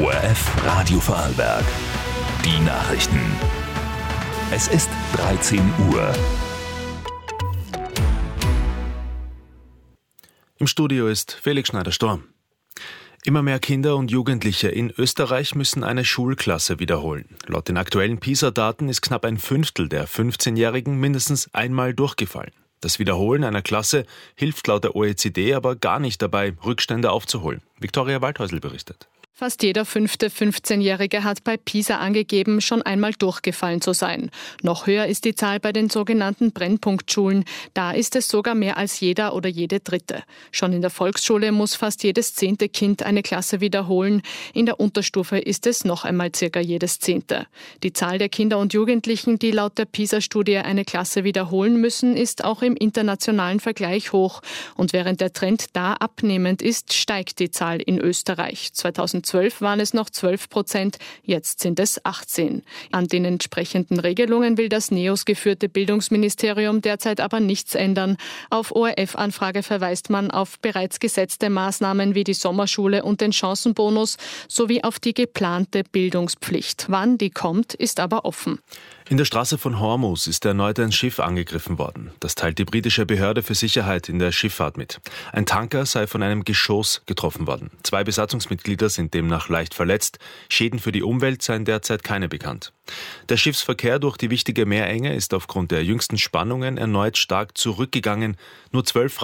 ORF Radio Vorarlberg. Die Nachrichten. Es ist 13 Uhr. Im Studio ist Felix Schneider-Storm. Immer mehr Kinder und Jugendliche in Österreich müssen eine Schulklasse wiederholen. Laut den aktuellen PISA-Daten ist knapp ein Fünftel der 15-Jährigen mindestens einmal durchgefallen. Das Wiederholen einer Klasse hilft laut der OECD aber gar nicht dabei, Rückstände aufzuholen. Viktoria Waldhäusl berichtet. Fast jeder fünfte 15-Jährige hat bei PISA angegeben, schon einmal durchgefallen zu sein. Noch höher ist die Zahl bei den sogenannten Brennpunktschulen. Da ist es sogar mehr als jeder oder jede Dritte. Schon in der Volksschule muss fast jedes 10. Kind eine Klasse wiederholen. In der Unterstufe ist es noch einmal circa jedes 10. Die Zahl der Kinder und Jugendlichen, die laut der PISA-Studie eine Klasse wiederholen müssen, ist auch im internationalen Vergleich hoch. Und während der Trend da abnehmend ist, steigt die Zahl in Österreich. 2012 waren es noch 12%, jetzt sind es 18%. An den entsprechenden Regelungen will das NEOS geführte Bildungsministerium derzeit aber nichts ändern. Auf ORF-Anfrage verweist man auf bereits gesetzte Maßnahmen wie die Sommerschule und den Chancenbonus sowie auf die geplante Bildungspflicht. Wann die kommt, ist aber offen. In der Straße von Hormuz ist erneut ein Schiff angegriffen worden. Das teilt die britische Behörde für Sicherheit in der Schifffahrt mit. Ein Tanker sei von einem Geschoss getroffen worden. 2 Besatzungsmitglieder sind demnach leicht verletzt. Schäden für die Umwelt seien derzeit keine bekannt. Der Schiffsverkehr durch die wichtige Meerenge ist aufgrund der jüngsten Spannungen erneut stark zurückgegangen. Nur 12